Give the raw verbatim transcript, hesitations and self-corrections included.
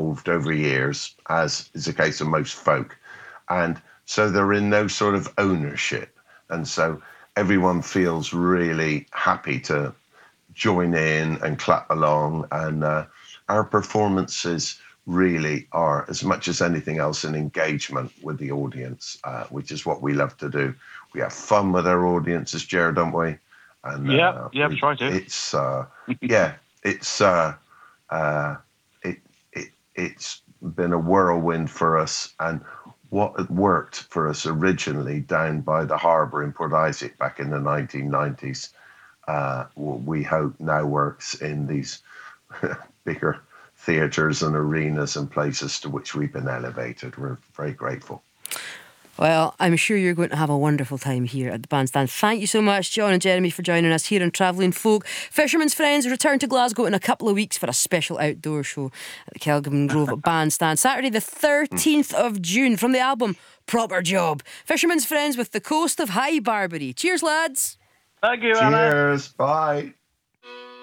evolved over years, as is the case of most folk. And so they're in no sort of ownership. And so everyone feels really happy to join in and clap along. And uh, our performances really are, as much as anything else, an engagement with the audience, uh, which is what we love to do. We have fun with our audiences, Jared, don't we? And yeah, uh, yeah, we, try to. It's uh, yeah, it's uh, uh, it it it's been a whirlwind for us, and what had worked for us originally down by the harbour in Port Isaac back in the nineteen nineties, uh, we hope now works in these bigger theatres and arenas and places to which we've been elevated. We're very grateful. Well, I'm sure you're going to have a wonderful time here at the Bandstand. Thank you so much, John and Jeremy, for joining us here on Travelling Folk. Fisherman's Friends return to Glasgow in a couple of weeks for a special outdoor show at the Kelgin Grove Bandstand. Saturday the thirteenth of June from the album Proper Job. Fisherman's Friends with the Coast of High Barbary. Cheers, lads. Thank you, Cheers. Anna. Bye.